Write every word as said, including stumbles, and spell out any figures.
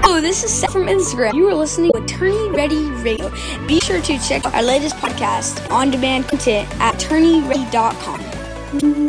Hello, this is Seth from Instagram. You are listening to Attorney Ready Radio. Be sure to check out our latest podcast, on-demand content at attorney ready dot com.